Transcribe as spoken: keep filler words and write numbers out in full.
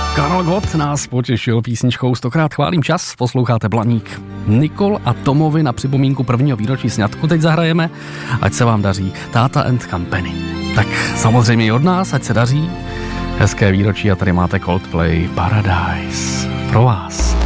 Karel Gott nás potěšil písničkou Stokrát chválím čas, posloucháte Blaník. Nikol a Tomovi na připomínku prvního výročí sňatku teď zahrajeme, ať se vám daří. Táta and Company. Tak samozřejmě i od nás, ať se daří. Hezké výročí a tady máte Coldplay Paradise pro vás.